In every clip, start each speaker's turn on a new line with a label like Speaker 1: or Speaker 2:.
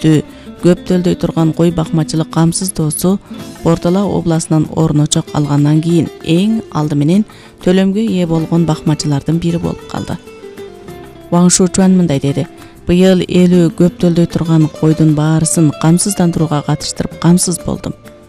Speaker 1: мүнөздүү, көп төлдөй турган кой бакмачылык камсыздоосу Борто Ала областынан орночок алгандан кийин эң алды менен төлөмгө ээ болгон бакмачылардын бири болуп калды. Ваң Шучуан мындай деди: "Быйыл 50 көп төлдөй турган койдун баарысын камсыздандырууга катыштырып камсыз болдум.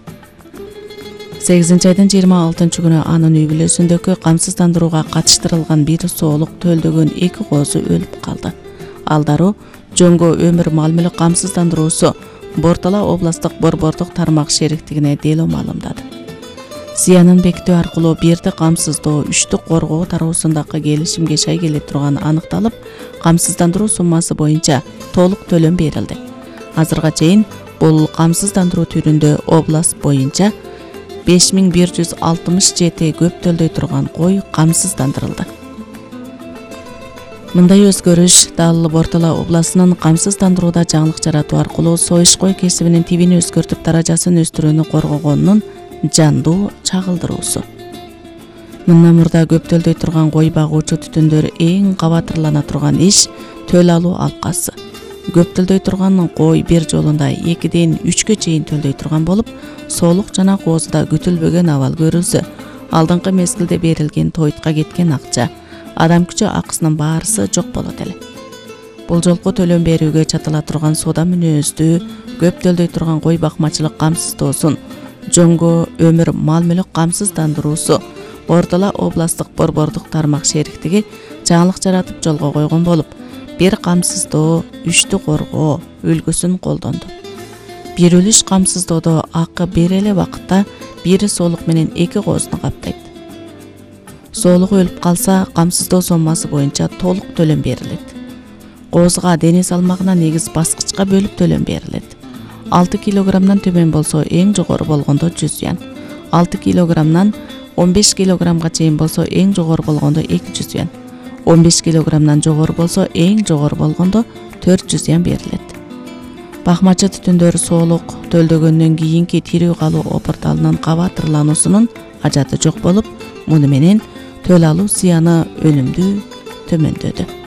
Speaker 1: 8 айдын 26 күнү анын үй бүлөсүндөгү камсыздандырууга катыштырылган бир соолук төлдөгөн 2 коозу өлүп калды. Ал дароо жөнгө өмүр мал мүлк камсыздандыруусу Борто Ала областык борбордук тармак шериктигине дело маалымдады. Зыянын бекитүү аркылуу бирди камсыздоо, үчтү коргоо тараабысындагы келишимге шай келе турганы аныкталып, камсыздандыруу суммасы боюнча толук төлөм берилди. Азырга чейин бул камсыздандыруу түрүндө област боюнча 5167 көп төлдөй турган кой камсыздандырылды. Мындай өзгөрүш дал Борто Ала областынын камсыздандырууда жаңылык жаратуу аркылуу союш кой кесибинин тибин өзгөртүп даражасын өстүрүүнү коргогонунун жандуу чагылдыруусу. Мындан мурда көп төлдөй турган кой багуучу түтүндөр эң кабатырлана турган иш төл алуу алкасы. Көп төлдөй турган кой бир жолунда 2-ден 3кө чейин төлдөй турган болуп, соолук жана коозуда күтүлбөгөн абал көрүлсө, алдыңкы мезгилде берилген тойтка кеткен акча, адам күчү акысынын баарысы жок болот эле. Бул жолку төлөм берүүгө чатыла турган соода мүнөздүү, көп төлдөй турган кой бакмачылык камсыздоосун жөнгө өмүр мал мүлк камсыздандыруусу Борто Ала областык борбордук тармак шериктиги жаңылык жаратып жолго койгон болуп, бир камсыздоо, үчтү коргоо үлгүсүн колдонду. Бир үлүш камсыздоодо акы бир эле убакытта бири соолук менен 2 коозуну каптайт. Соолук өлүп калса, камсыздоо соммасы боюнча толук төлөм берилет. Коозга дене салмагына негиз баскычка бөлүп төлөм берилет. 6 килограммдан төмөн болсо эң жогору болгондо 100 ян, 6 килограммдан 15 килограммга чейин болсо эң жогору болгондо 200 ян, 15 килограммдан жогору болсо эң жогору болгондо 400 ян берилет. Бакмачы түтүндөр соолук төлдөгөндөн кийинки тирүү калуу опурталынын кабатырлануусунун ажаты жок болуп, муну менен төл алуу зыяны өнүмдүү төмөндөдү.